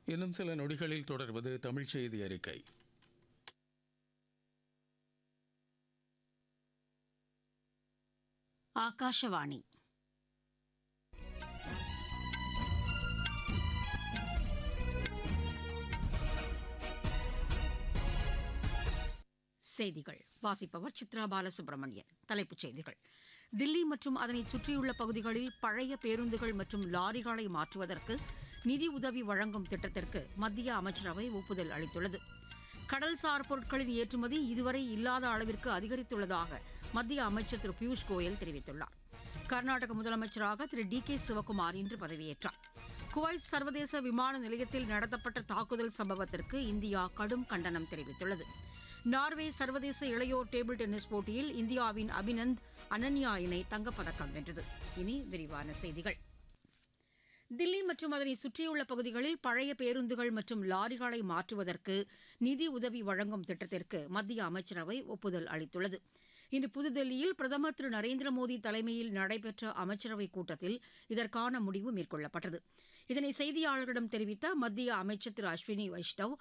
இன்னும் சில நொடிகளில் தொடர்வது தமிழ் செய்தி அறிக்கை. ஆகாஷவாணி. செய்திகள் வாசிப்பவர் சித்ரா பாலசுப்ரமணியன். தலைப்புச் செய்திகள்: தில்லி மற்றும் அதனை சுற்றியுள்ள பகுதிகளில் பழைய பேருந்துகள் மற்றும் லாரிகளை மாற்றுவதற்கு நிதி உதவி வழங்கும் திட்டத்திற்கு மத்திய அமைச்சரவை ஒப்புதல் அளித்துள்ளது. கடல்சார் பொருட்களின் ஏற்றுமதி இதுவரை இல்லாத அளவிற்கு அதிகரித்துள்ளதாக மத்திய அமைச்சர் திரு பியூஷ் கோயல் தெரிவித்துள்ளார். கர்நாடக முதலமைச்சராக திரு டி.கே. சிவக்குமார் இன்று பதவியேற்றார். குவைத் சர்வதேச விமான நிலையத்தில் நடத்தப்பட்ட தாக்குதல் சம்பவத்திற்கு இந்தியா கடும் கண்டனம் தெரிவித்துள்ளது. நார்வே சர்வதேச இளையோர் டேபிள் டென்னிஸ் போட்டியில் இந்தியாவின் அபினந்த் அனன்யா இணை தங்கப்பதக்கம் வென்றது. இனி விரிவான செய்திகள். தில்லி மற்றும் அதனை சுற்றியுள்ள பகுதிகளில் பழைய பேருந்துகள் மற்றும் லாரிகளை மாற்றுவதற்கு நிதி உதவி வழங்கும் திட்டத்திற்கு மத்திய அமைச்சரவை ஒப்புதல் அளித்துள்ளது. இன்று புதுதில்லியில் பிரதமர் திரு நரேந்திர மோடி தலைமையில் நடைபெற்ற அமைச்சரவைக் கூட்டத்தில் இதற்கான முடிவு மேற்கொள்ளப்பட்டது. இதனை செய்தியாளர்களிடம் தெரிவித்த மத்திய அமைச்சர் திரு அஸ்வினி வைஷ்ணவ்,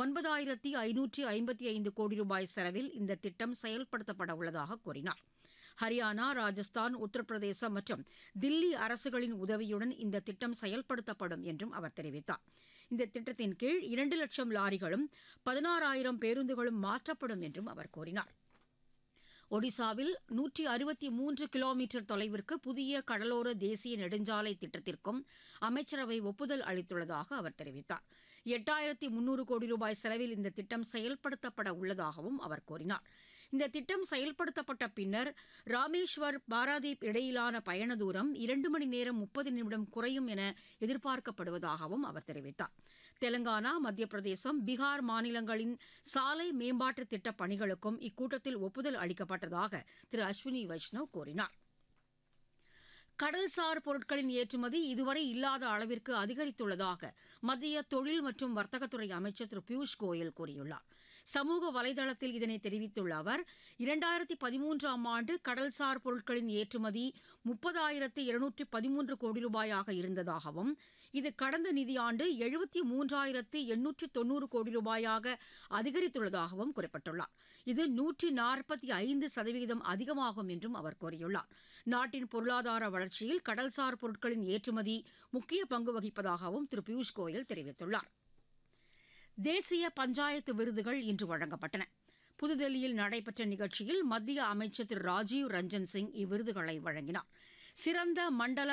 9555 கோடி ரூபாய் செலவில் இந்த திட்டம் செயல்படுத்தப்பட உள்ளதாக கூறினார். ஹரியானா, ராஜஸ்தான், உத்தரப்பிரதேசம் மற்றும் தில்லி அரசுகளின் உதவியுடன் இந்த திட்டம் செயல்படுத்தப்படும் என்றும் அவர் தெரிவித்தார். இந்த திட்டத்தின் கீழ் 2 லட்சம் லாரிகளும் 16,000 பேருந்துகளும் மாற்றப்படும் என்றும் அவர் கூறினார். ஒடிசாவில் 163 கிலோமீட்டர் தொலைவிற்கு புதிய கடலோர தேசிய நெடுஞ்சாலை திட்டத்திற்கும் அமைச்சரவை ஒப்புதல் அளித்துள்ளதாக அவர் தெரிவித்தார். 8300 கோடி ரூபாய் செலவில் இந்த திட்டம் செயல்படுத்தப்பட உள்ளதாகவும் அவர் கூறினார். இந்த திட்டம் செயல்படுத்தப்பட்ட பின்னர் ராமேஸ்வர் பாராதீப் இடையிலான பயண தூரம் 2 மணி நேரம் 30 நிமிடம் குறையும் என எதிர்பார்க்கப்படுவதாகவும் அவர் தெரிவித்தார். தெலங்கானா, மத்திய பிரதேசம், பீகார் மாநிலங்களின் சாலை மேம்பாட்டு திட்டப் பணிகளுக்கும் இக்கூட்டத்தில் ஒப்புதல் அளிக்கப்பட்டதாக திரு அஸ்வினி வைஷ்ணவ் கூறினார். கடல்சார் பொருட்களின் ஏற்றுமதி இதுவரை இல்லாத அளவிற்கு அதிகரித்துள்ளதாக மத்திய தொழில் மற்றும் வர்த்தகத்துறை அமைச்சர் திரு பியூஷ் கோயல் கூறியுள்ளார். சமூக வலைதளத்தில் இதனை தெரிவித்துள்ள அவர், 2013ஆம் ஆண்டு கடல்சார் பொருட்களின் ஏற்றுமதி 30,213 கோடி ரூபாயாக இருந்ததாகவும், இது கடந்த நிதியாண்டு 73,890 கோடி ரூபாயாக அதிகரித்துள்ளதாகவும் குறிப்பிட்டுள்ளார். இது 145% அதிகமாகும் என்றும் அவர் கூறியுள்ளார். நாட்டின் பொருளாதார வளர்ச்சியில் கடல்சார் பொருட்களின் ஏற்றுமதி முக்கிய பங்கு வகிப்பதாகவும் திரு பியூஷ் கோயல் தெரிவித்துள்ளார். தேசிய பஞ்சாயத்து விருதுகள் இன்று வழங்கப்பட்டன. புதுதில்லியில் நடைபெற்ற நிகழ்ச்சியில் மத்திய அமைச்சர் திரு ராஜீவ் ரஞ்சன் சிங் இவ்விருதுகளை வழங்கினார். சிறந்த மண்டல